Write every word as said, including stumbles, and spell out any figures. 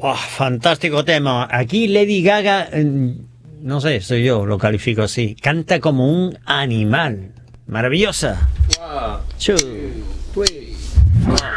Oh, fantástico tema. Aquí Lady Gaga, no sé, soy yo, lo califico así. Canta como un animal. Maravillosa. One, Two, two, three, four.